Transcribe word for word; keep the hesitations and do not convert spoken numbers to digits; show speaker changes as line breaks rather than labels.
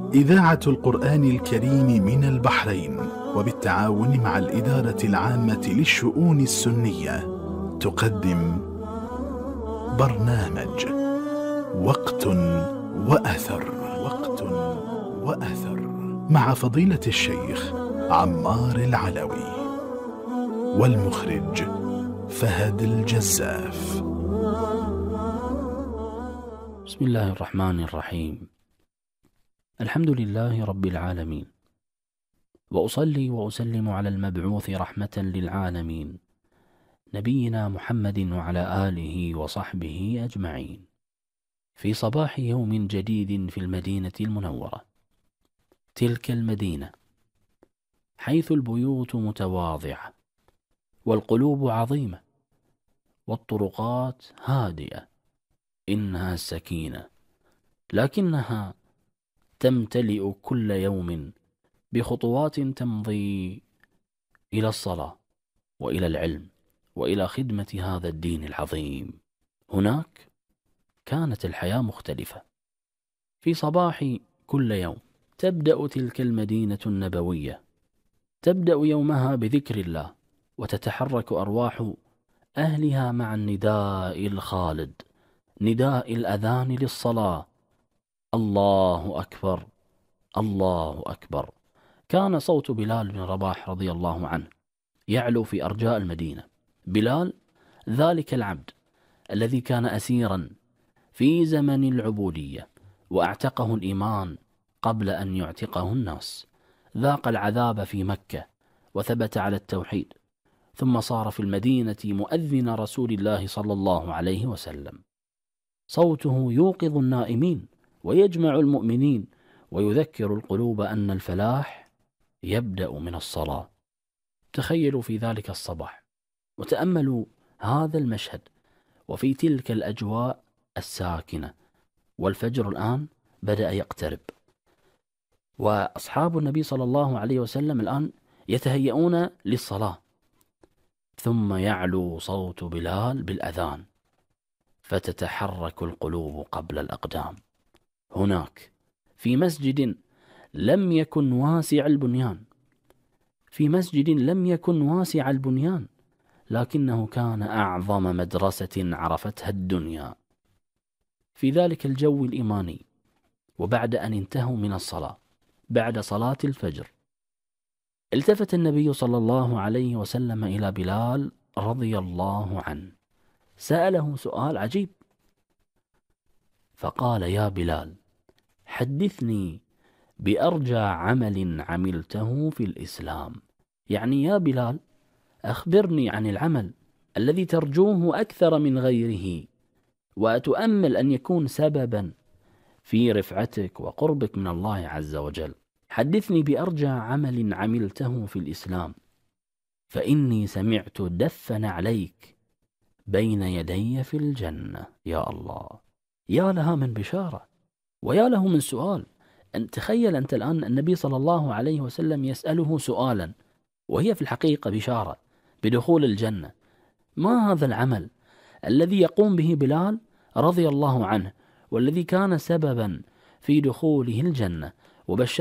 إذاعة القرآن الكريم من البحرين وبالتعاون مع الإدارة العامة للشؤون السنية تقدم برنامج وقت وأثر وقت وأثر مع فضيلة الشيخ عمار العلوي والمخرج فهد الجزاف.
بسم الله الرحمن الرحيم. الحمد لله رب العالمين، وأصلي وأسلم على المبعوث رحمة للعالمين نبينا محمد وعلى آله وصحبه أجمعين. في صباح يوم جديد في المدينة المنورة، تلك المدينة حيث البيوت متواضعة والقلوب عظيمة والطرقات هادئة، إنها السكينة، لكنها تمتلئ كل يوم بخطوات تمضي إلى الصلاة وإلى العلم وإلى خدمة هذا الدين العظيم. هناك كانت الحياة مختلفة. في صباح كل يوم تبدأ تلك المدينة النبوية، تبدأ يومها بذكر الله، وتتحرك أرواح أهلها مع النداء الخالد، نداء الأذان للصلاة: الله أكبر الله أكبر. كان صوت بلال بن رباح رضي الله عنه يعلو في أرجاء المدينة. بلال ذلك العبد الذي كان أسيرا في زمن العبودية، وأعتقه الإيمان قبل أن يعتقه الناس، ذاق العذاب في مكة وثبت على التوحيد، ثم صار في المدينة مؤذن رسول الله صلى الله عليه وسلم. صوته يوقظ النائمين ويجمع المؤمنين ويذكر القلوب أن الفلاح يبدأ من الصلاة. تخيلوا في ذلك الصباح وتأملوا هذا المشهد وفي تلك الأجواء الساكنة، والفجر الآن بدأ يقترب، وأصحاب النبي صلى الله عليه وسلم الآن يتهيئون للصلاة، ثم يعلو صوت بلال بالأذان فتتحرك القلوب قبل الأقدام. هناك في مسجد لم يكن واسع البنيان، في مسجد لم يكن واسع البنيان لكنه كان أعظم مدرسة عرفتها الدنيا. في ذلك الجو الإيماني، وبعد أن انتهوا من الصلاة بعد صلاة الفجر، التفت النبي صلى الله عليه وسلم إلى بلال رضي الله عنه، سأله سؤال عجيب، فقال: يا بلال، حدثني بأرجى عمل عملته في الإسلام. يعني يا بلال، أخبرني عن العمل الذي ترجوه أكثر من غيره، وتؤمل أن يكون سببا في رفعتك وقربك من الله عز وجل. حدثني بأرجى عمل عملته في الإسلام، فإني سمعت دفن عليك بين يدي في الجنة. يا الله، يا لها من بشارة ويا له من سؤال. أن تخيل أنت الآن النبي صلى الله عليه وسلم يسأله سؤالا وهي في الحقيقة بشارة بدخول الجنة. ما هذا العمل الذي يقوم به بلال رضي الله عنه والذي كان سببا في دخوله الجنة؟ وبشر